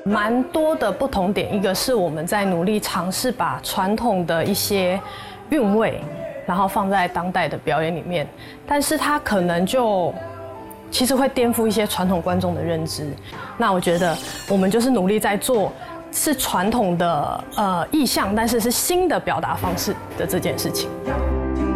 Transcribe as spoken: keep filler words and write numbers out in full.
蛮多的不同点，一个是我们在努力尝试把传统的一些韵味，然后放在当代的表演里面，但是它可能就其实会颠覆一些传统观众的认知。那我觉得我们就是努力在做是传统的呃意象，但是是新的表达方式的这件事情。